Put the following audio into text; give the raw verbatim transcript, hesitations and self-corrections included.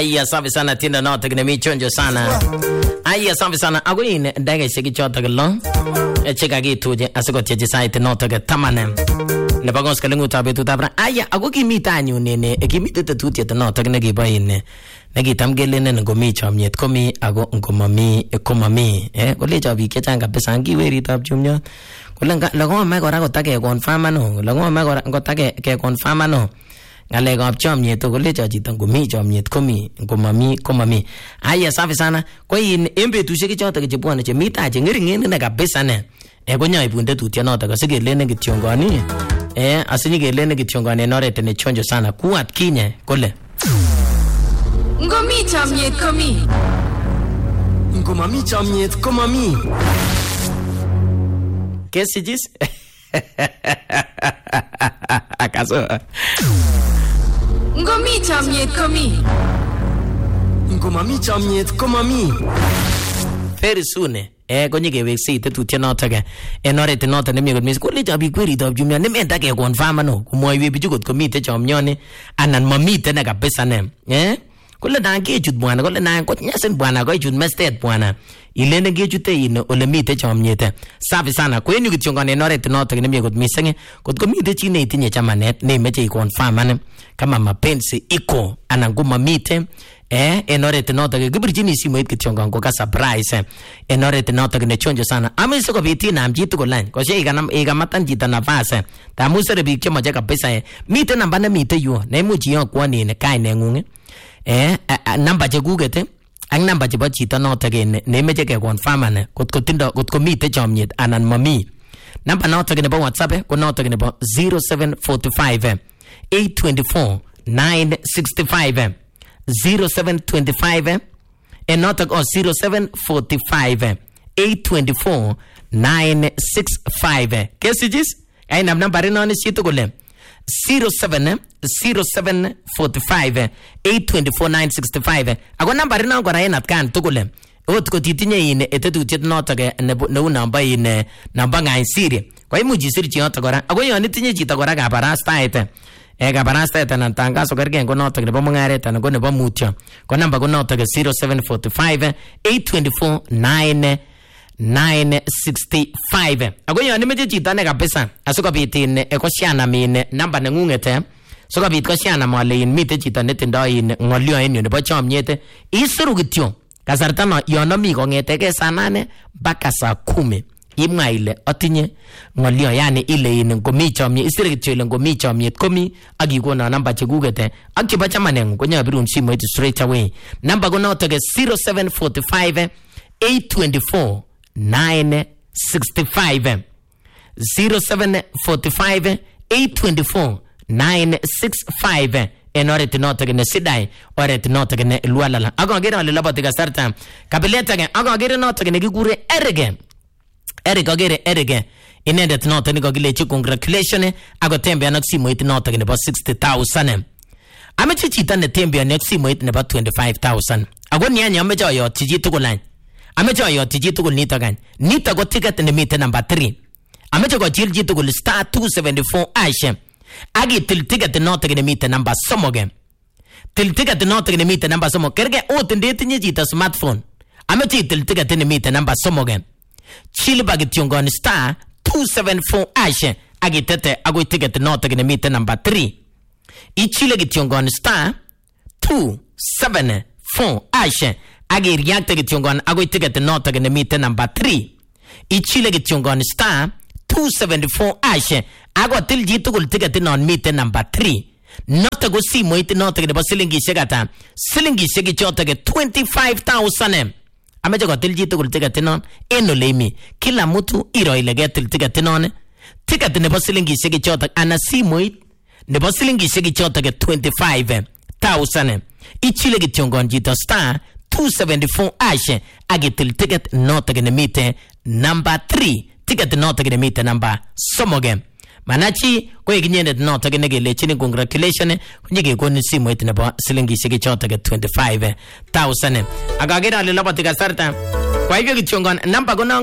Aya safi sana tinda noto kine michonjo sana. Aya safi sana ako in ndege shiki choto ke long. Chika kituje asiko tieji saiti noto ke tamane. Nepagons kalingu tabi tutabra. Aya ako kimita anyu nene kimita tetuti ete noto kine kiba ine. Negi tamgele nene ngomi chomyet komi ako ngomami komami. Eh kole chabi kechanga pesa angi weri tab chumnyo. Kole lago me kora kotake confirm ano. Lago me kora kotake ke confirm ano. Ngale gap chomyet to kole chaji tango mi chomyet komi ngomami komami. Aya safi sana ko in embetushek choto ke chebwane che mita che ngeringen ne kabisa ne. E konya ibunde tutya noto ka sigelene kityongani. Eh asinyigelene kityongani norete ne chonjo sana kuat kinye kole. Ngomi chomyet komi. Ngomami chomyet komami. Kesijis? Akaso. Ngomi chomyet komi. Ngomami chomyet komami. Very soon eh konye kewekse tetutye noto ke en oret noto nemie kot mis kole chabi kweritab jumia nemenda ke confirm no kumwoiwe bichu kot komite chomyoni anan mamite ne kabisa ne eh kole na ngechut bwana kole na kot nyasen bwana ko ichut mestet bwana ilene ngechute ine ole mite chomyete safi sana kwenyu kityongane en oret noto nemie kot miseng kot komite chi ne itinye chamanet ne meche i-confirm ane kama mapenzi iko anan ko mamite eh en oret noto ke kibirchini simoit kityongan ko ka surprise en oret noto ke ne chonjo sana amise ko biti nam jitu ko line ko she ikanam ikamatan jita nafase ta musere bik che moje kabisa mite namba ne mite yu ne muji yo kwani ne kai ne ngunge eh namba je gugete ak namba je ba jita noto ke ne meje ke confirm ane kot ko tindo kot ko mite chomyet anan mami namba noto ke ne ba WhatsApp ko noto ke ne ba zero seven four five eight two four nine six five zero seven two five and not or zero seven four five eight two four nine six five. Kesijis ay nam number no ni sito gole zero seven zero seven four five eight two four nine six five. Ako number no ko rayen atkan to gole ot ko titinye ine etetutiet noto ke ne namba ine namba ngai siri kwa imuji siri chi noto gora ako yon itinye chito gora ka barasta ete e kabarasta ete nan tangazo kergen ko noto nebo mungaret anan ko nebo mutyo ko namba ko noto ke zero seven four five eight two four nine nine six five. Ako yon imeche chito ne kabisa asikobit in e ko shiana min namba nengungete sikobit ko shiana male in mite chito netindoi in ngolyo en yu nebo chomyet isiru kityo kasarta no yon ami kongetege saa nane mpaka saa kumi imwa ile atinye ngolyo yani ile in ngomi chomyet isire kityo ile ngomi chomyet komi ak ikona namba chekugete ak chebo chamanengu konyabirun simoit straight away namba ko noto ke zero seven four five eight two four nine six five zero seven four five eight two four nine six five en oret noto ke ne sidai oret noto ke ne lualala agogere ale labati kasarta kabileta ke agogere noto ke ne kigure erge erge agere erge inendet noto ni kogilechi congratulations ako tembea nak simoit noto ke nebo sixty thousand ameche chito ne tembea nak simoit nebo twenty-five thousand ako ni anya ameche ayot chi tugul ameche ayot chi tugul nito kan nito ko ticket ne mite number three ameche ko chil chi tugul star two seventy-four ash agi til ticket noto ke ne mite number somoge til ticket noto ke ne mite number somoge kerge ot ndetinye chito smartphone ameche til ticket ne mite number somoge chili bagityongon star two seventy-four ash agi tete ago ticket noto ke ne mite number three ichile gityongon star two seventy-four ash agi react gityongon ago ticket noto ke ne mite number three ichile gityongon star two seventy-four ash ago til jitugul ticket non mite number three noto go simoit noto ke nebo silingi shegata silingi shegi choto ke twenty-five thousand ameche kotil jitugul ticket non eno lemi kila mtu iro ile getil ticket non ticket nebo silingi shegi choto ana simoit nebo silingi shegi choto ke twenty-five thousand ichile gityongon jito star two seventy-four ash agitil ticket noto ke nemite number three ticket noto ke nemite number somoge manachi ko ikinyendet noto ke negelechini congratulations kunyike koni simoit nebo silingi shegi choto ke twenty-five thousand agagera le labati kasarta kwa hivyo kityongon namba ko